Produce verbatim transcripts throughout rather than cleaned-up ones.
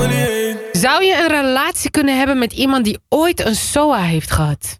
Zou je een relatie kunnen hebben met iemand die ooit een S O A heeft gehad?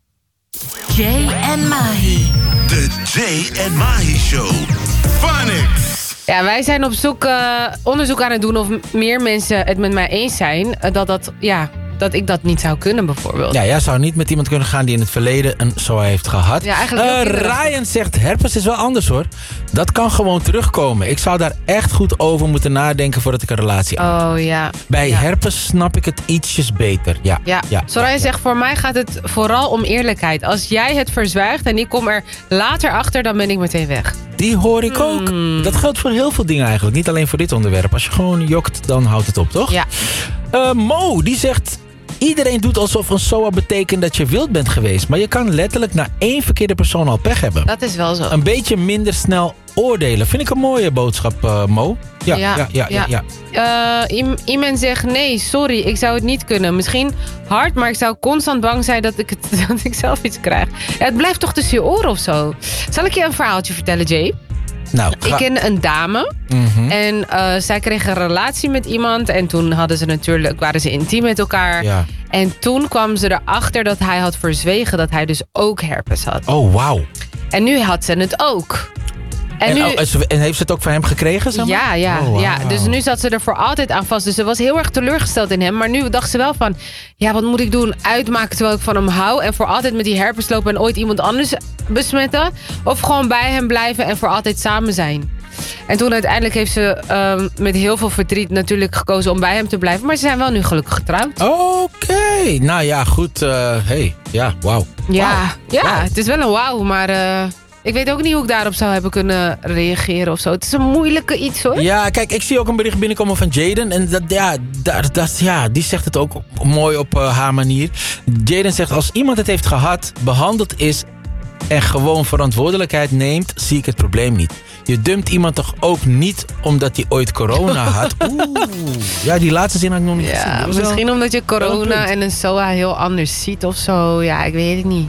Jay en Mahi. De Jay en Mahi Show. Phonics. Ja, wij zijn op zoek, uh, onderzoek aan het doen of meer mensen het met mij eens zijn. Uh, dat, dat, ja, dat ik dat niet zou kunnen bijvoorbeeld. Ja, jij zou niet met iemand kunnen gaan die in het verleden een S O A heeft gehad. Ja, eigenlijk heel uh, Ryan zegt, herpes is wel anders hoor. Dat kan gewoon terugkomen. Ik zou daar echt goed over moeten nadenken voordat ik een relatie aan. Oh ja. Bij ja. herpes snap ik het ietsjes beter. Ja. Ja. ja. Soraya ja. zegt, voor mij gaat het vooral om eerlijkheid. Als jij het verzwijgt en ik kom er later achter, dan ben ik meteen weg. Die hoor ik ook. Hmm. Dat geldt voor heel veel dingen eigenlijk. Niet alleen voor dit onderwerp. Als je gewoon jokt, dan houdt het op, toch? Ja. Uh, Mo, die zegt... Iedereen doet alsof een S O A betekent dat je wild bent geweest. Maar je kan letterlijk na één verkeerde persoon al pech hebben. Dat is wel zo. Een beetje minder snel oordelen. Vind ik een mooie boodschap, uh, Mo. Ja, ja, ja. ja, ja. ja. ja. Uh, i- iemand zegt, nee, sorry, ik zou het niet kunnen. Misschien hard, maar ik zou constant bang zijn dat ik, het, dat ik zelf iets krijg. Ja, het blijft toch tussen je oren of zo. Zal ik je een verhaaltje vertellen, Jay? Nou, ga... Ik ken een dame mm-hmm. en uh, zij kreeg een relatie met iemand. En toen hadden ze natuurlijk, waren ze intiem met elkaar. Ja. En toen kwam ze erachter dat hij had verzwegen dat hij dus ook herpes had. Oh, wauw. En nu had ze het ook. En, En, nu, oh, en heeft ze het ook van hem gekregen? Zeg maar? Ja, ja, oh, wow. ja. Dus nu zat ze er voor altijd aan vast. Dus ze was heel erg teleurgesteld in hem. Maar nu dacht ze wel van... Ja, wat moet ik doen? Uitmaken terwijl ik van hem hou. En voor altijd met die herpes lopen en ooit iemand anders besmetten. Of gewoon bij hem blijven en voor altijd samen zijn. En toen uiteindelijk heeft ze um, met heel veel verdriet natuurlijk gekozen om bij hem te blijven. Maar ze zijn wel nu gelukkig getrouwd. Oké. Okay. Nou ja, goed. Uh, hey, ja, wauw. Ja, wow. ja wow. Het is wel een wauw, maar... Uh, Ik weet ook niet hoe ik daarop zou hebben kunnen reageren of zo. Het is een moeilijke iets hoor. Ja, kijk, ik zie ook een bericht binnenkomen van Jaden. En dat, ja, dat, dat, ja, die zegt het ook mooi op uh, haar manier. Jaden zegt, als iemand het heeft gehad, behandeld is en gewoon verantwoordelijkheid neemt, zie ik het probleem niet. Je dumpt iemand toch ook niet omdat hij ooit corona had? Oeh. Ja, die laatste zin had ik nog niet ja, gezien. Misschien wel omdat je corona en een S O A heel anders ziet of zo. Ja, ik weet het niet.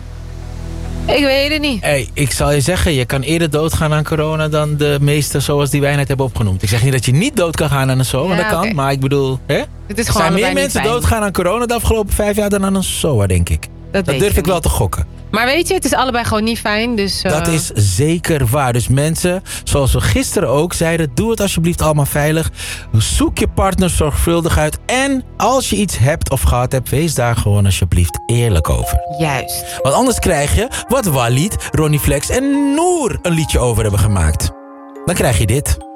Ik weet het niet. Hey, ik zal je zeggen, je kan eerder doodgaan aan corona dan de meeste S O A's die wij net hebben opgenoemd. Ik zeg niet dat je niet dood kan gaan aan een S O A, Ja, dat kan. okay. Maar ik bedoel, hè? Het is er gewoon zijn meer mensen fijn. doodgaan aan corona de afgelopen vijf jaar dan aan een S O A, denk ik. Dat, dat durf ik wel te gokken. Maar weet je, het is allebei gewoon niet fijn. Dus, uh... Dat is zeker waar. Dus mensen, zoals we gisteren ook zeiden, doe het alsjeblieft allemaal veilig. Zoek je partner zorgvuldig uit. En als je iets hebt of gehad hebt, wees daar gewoon alsjeblieft eerlijk over. Juist. Want anders krijg je wat Walid, Ronnie Flex en Noor een liedje over hebben gemaakt. Dan krijg je dit.